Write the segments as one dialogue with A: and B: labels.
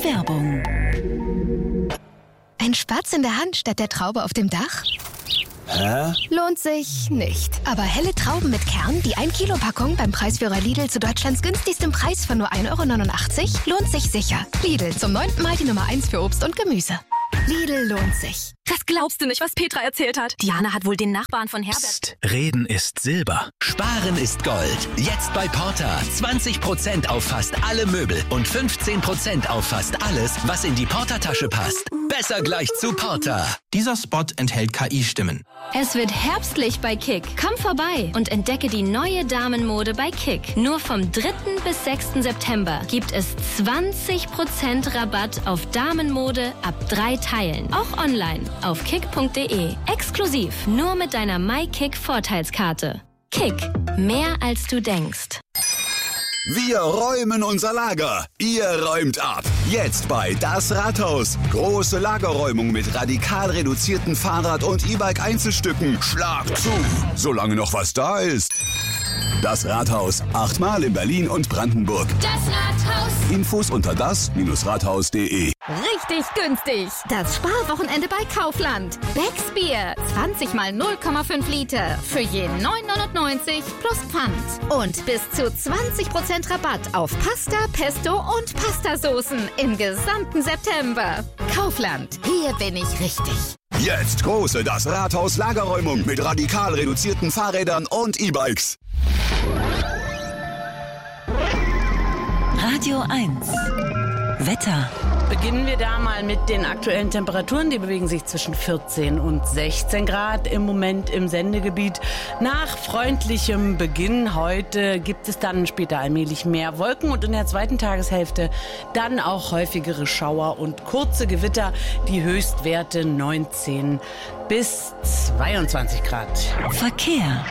A: Werbung.
B: Ein Spatz in der Hand statt der Traube auf dem Dach?
C: Hä?
B: Lohnt sich nicht. Aber helle Trauben mit Kern, die 1-Kilo-Packung beim Preisführer Lidl zu Deutschlands günstigstem Preis von nur 1,89 € lohnt sich sicher. Lidl, zum 9. Mal die Nummer 1 für Obst und Gemüse. Lidl lohnt sich.
D: Das glaubst du nicht, was Petra erzählt hat. Diana hat wohl den Nachbarn von Herbert...
E: Psst, Reden ist Silber. Sparen ist Gold. Jetzt bei Porta. 20% auf fast alle Möbel und 15% auf fast alles, was in die Porta-Tasche passt. Besser gleich zu Porta.
F: Dieser Spot enthält KI-Stimmen.
G: Es wird herbstlich bei Kick. Komm vorbei und entdecke die neue Damenmode bei Kick. Nur vom 3. bis 6. September gibt es 20% Rabatt auf Damenmode ab 3 Teilen. Auch online auf kick.de. Exklusiv nur mit deiner MyKick-Vorteilskarte. Kick. Mehr als du denkst.
C: Wir räumen unser Lager. Ihr räumt ab. Jetzt bei Das Rathaus. Große Lagerräumung mit radikal reduzierten Fahrrad- und E-Bike-Einzelstücken. Schlag zu, solange noch was da ist. Das Rathaus. 8-mal in Berlin und Brandenburg.
G: Das Rathaus.
C: Infos unter das-rathaus.de.
H: Richtig günstig. Das Sparwochenende bei Kaufland. Becks Bier. 20 mal 0,5 Liter. Für je 9,99 plus Pfand. Und bis zu 20% Rabatt auf Pasta, Pesto und Pastasoßen im gesamten September. Kaufland. Hier bin ich richtig.
C: Jetzt große Das Rathaus Lagerräumung mit radikal reduzierten Fahrrädern und E-Bikes.
A: Radio 1. Wetter.
I: Beginnen wir da mal mit den aktuellen Temperaturen. Die bewegen sich zwischen 14 und 16 Grad im Moment im Sendegebiet. Nach freundlichem Beginn heute gibt es dann später allmählich mehr Wolken und in der zweiten Tageshälfte dann auch häufigere Schauer und kurze Gewitter. Die Höchstwerte 19 bis 22 Grad.
A: Verkehr.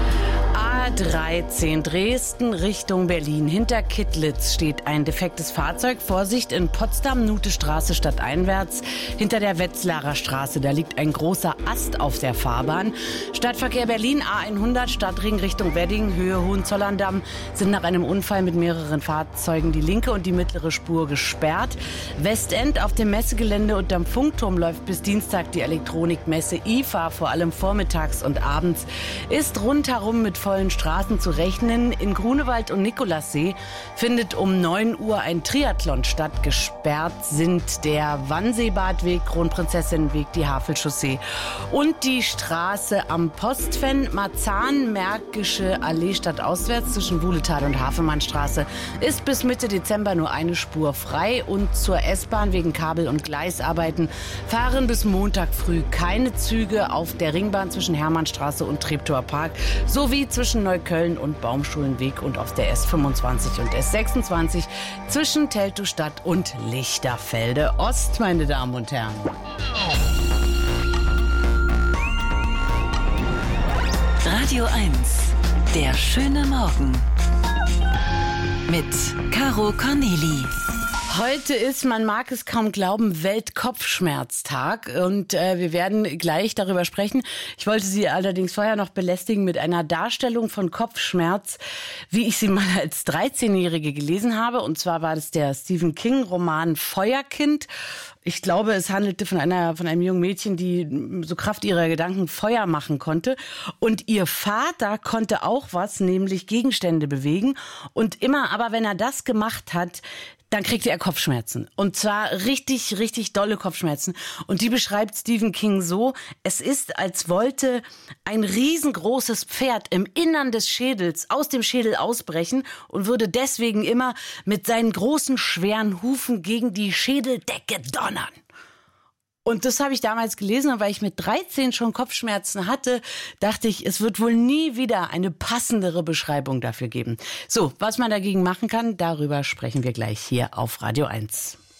I: A13 Dresden Richtung Berlin. Hinter Kittlitz steht ein defektes Fahrzeug. Vorsicht in Potsdam, Nutestraße stadteinwärts. Hinter der Wetzlarer Straße, da liegt ein großer Ast auf der Fahrbahn. Stadtverkehr Berlin, A100 Stadtring Richtung Wedding, Höhe Hohenzollern-Damm, sind nach einem Unfall mit mehreren Fahrzeugen die linke und die mittlere Spur gesperrt. Westend auf dem Messegelände unterm Funkturm läuft bis Dienstag die Elektronikmesse IFA, vor allem vormittags und abends. Ist rundherum mit vollen Straßen zu rechnen. In Grunewald und Nikolassee findet um 9 Uhr ein Triathlon statt. Gesperrt sind der Wannseebadweg, Kronprinzessinnenweg, die Havelchaussee und die Straße am Postfen. Marzahn, Märkische Allee stadtauswärts zwischen Wuhletal und Hafemannstraße ist bis Mitte Dezember nur eine Spur frei. Und zur S-Bahn wegen Kabel- und Gleisarbeiten fahren bis Montag früh keine Züge auf der Ringbahn zwischen Hermannstraße und Treptower Park sowie zwischen Neukölln und Baumschulenweg und auf der S25 und S26 zwischen Teltow-Stadt und Lichterfelde Ost, meine Damen und Herren.
A: Radio 1. Der schöne Morgen. Mit Caro Corneli.
I: Heute ist, man mag es kaum glauben, Weltkopfschmerztag und wir werden gleich darüber sprechen. Ich wollte Sie allerdings vorher noch belästigen mit einer Darstellung von Kopfschmerz, wie ich sie mal als 13-Jährige gelesen habe. Und zwar war das der Stephen King-Roman Feuerkind. Ich glaube, es handelte von einem jungen Mädchen, die so Kraft ihrer Gedanken Feuer machen konnte. Und ihr Vater konnte auch was, nämlich Gegenstände bewegen. Und immer aber, wenn er das gemacht hat, dann kriegte er Kopfschmerzen. Und zwar richtig, richtig dolle Kopfschmerzen. Und die beschreibt Stephen King so: Es ist, als wollte ein riesengroßes Pferd im Innern des Schädels aus dem Schädel ausbrechen und würde deswegen immer mit seinen großen, schweren Hufen gegen die Schädeldecke donnern. Und das habe ich damals gelesen und weil ich mit 13 schon Kopfschmerzen hatte, dachte ich, es wird wohl nie wieder eine passendere Beschreibung dafür geben. So, was man dagegen machen kann, darüber sprechen wir gleich hier auf Radio 1.